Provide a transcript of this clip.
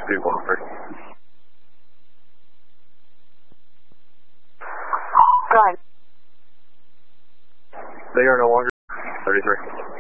speed 103. Go ahead. They are no longer 33.